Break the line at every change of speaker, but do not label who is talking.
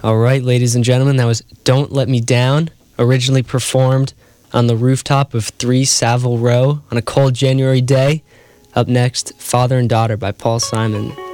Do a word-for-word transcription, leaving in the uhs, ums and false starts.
All right, ladies and gentlemen, that was Don't Let Me Down, originally performed on the rooftop of three Savile Row on a cold January day. Up next, Father and Daughter by Paul Simon.